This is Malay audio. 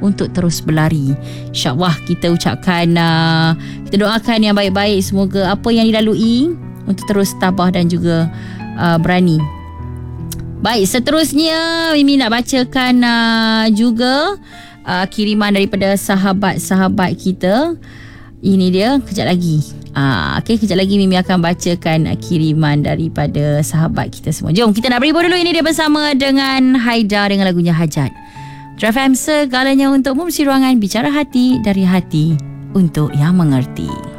untuk terus berlari. InsyaAllah kita ucapkan, kita doakan yang baik-baik. Semoga apa yang dilalui untuk terus tabah dan juga berani. Baik, seterusnya Mimi nak bacakan juga kiriman daripada sahabat-sahabat kita. Ini dia, kejap lagi. Kejap lagi Mimi akan bacakan kiriman daripada sahabat kita semua. Jom kita nak berhibur dulu. Ini dia bersama dengan Haida dengan lagunya Hajat. Drive FM, segalanya untukmu, mesti ruangan bicara hati dari hati untuk yang mengerti.